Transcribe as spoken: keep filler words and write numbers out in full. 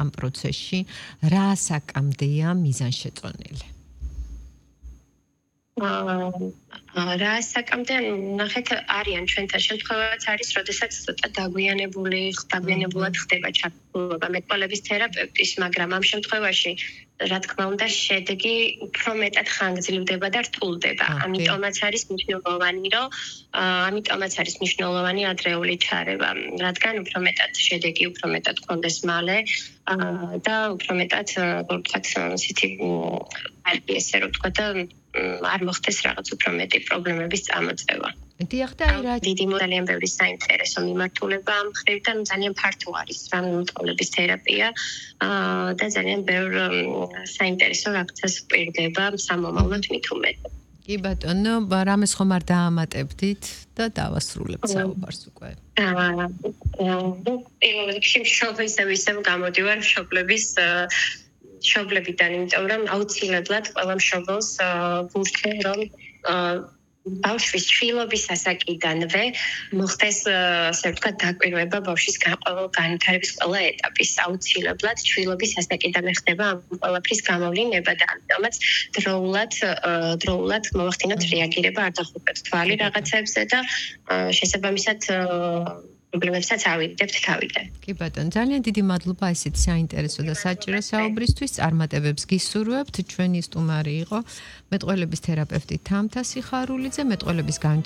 ამ პროცესში, რა საკამდეა მიზანშეწონილი? რა საკამდე ნახეთ არიან ჩვენთან შემთხვევაც არის, როდესაც ცოტა დაგვიანებული, დაგვიანებულად ხდება ჩართულობა მეტყველების თერაპევტის, მაგრამ ამ შემთხვევაში რა თქმა უნდა შედეგი უფრო მეტად ხანგრძლივდება და რთულდება. ამიტომაც არის მნიშვნელოვანი, რომ ამიტომაც არის მნიშვნელოვანი ადრეული ჩარევა, რადგან უფრო მეტად შედეგი უფრო მეტად გქონდეს მალე და უფრო მეტად ვთქვათ, ისეთი ესე რომ ვთქვათ და არ მოხდეს რაღაც უფრო მეტი პრობლემების წამოწევა. დიახ და აი რა დიდი ძალიან ბევრი საინტერესო მიმართულება ამ მხრივ და ძალიან ფართო არის რა მეტყველების თერაპია და ძალიან ბევრ საინტერესო რაღაცას პირდება სამომავლოდ მით უმეტეს. კი ბატონო, რამეს ხომ არ დაამატებდით და დავასრულებთ საუბარს უკვე. აა პირველ რიგში მშობლისევ ისევ გამოდივარ მშობლების მშობლებიდან, იმიტომ რომ აუცილებლად ყველა მშობელს ვურჩე, რომ ბავშვის შვილობის ასაკიდანვე მოხდეს, ასე ვთქვათ, დაკვირვება ბავშვის განვითარების ყველა ეტაპის. აუცილებლად შვილობის ასაკიდანვე ხდება ამ ყველაფრის გამოვლინება და ამიტომაც დროულად დროულად მოვახდინოთ რეაგირება, არ დახურეთ თვალი რაღაცებზე და შესაბამისად პრობლემებსაც ავიდებთ თავიდან. კი ბატონო, ძალიან დიდი მადლობა ესეთ საინტერესო და საჭირო საუბრისთვის. წარმატებებს გისურვებთ. ჩვენი სტუმარი იყო მეტყველების თერაპევტი თამთა სიხარულიძე, მეტყველების